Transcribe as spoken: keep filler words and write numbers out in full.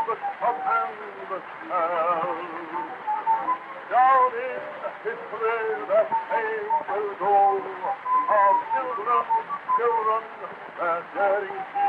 the cup and the shell. Down in history that name will go of children, children, their daring